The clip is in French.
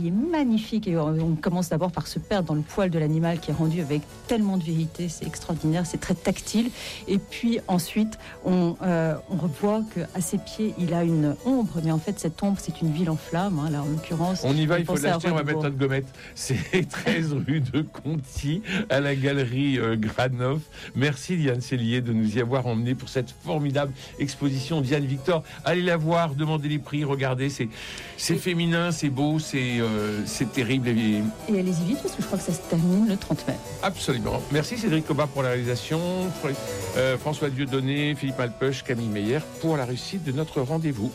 galerie est magnifique et on commence d'abord par se perdre dans le poil de l'animal qui est rendu avec tellement de vérité, c'est extraordinaire, c'est très tactile. Et puis ensuite, on revoit qu'à ses pieds, il a une ombre, mais en fait cette ombre, c'est une ville en flammes. Là, en l'occurrence, on y va, il faut l'acheter, on va mettre notre gommette. C'est 13 rue de Conty, à la galerie Granoff. Merci Diane Sellier de nous y avoir emmenés pour cette formidable exposition. Diane Victor, allez la voir, demandez les prix, regardez, c'est féminin, c'est beau, c'est terrible. Et allez-y vite parce que je crois que ça se termine le 30 mai. Absolument. Merci Cédric Cobat pour la réalisation, François Dieudonné, Philippe Malpeuch, Camille Meyer pour la réussite de notre rendez-vous.